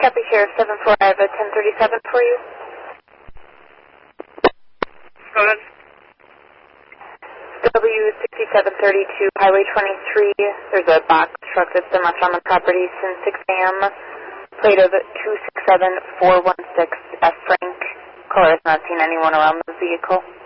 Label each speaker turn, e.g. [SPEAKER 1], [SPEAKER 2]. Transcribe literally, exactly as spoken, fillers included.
[SPEAKER 1] Copy, Sheriff seven four. I have a ten thirty-seven for you.
[SPEAKER 2] Go ahead.
[SPEAKER 1] W sixty-seven thirty-two, Highway twenty-three. There's a box truck that's been left on the property since six a m Plate of two six seven four one six F. Frank. Caller has not seen anyone around the vehicle.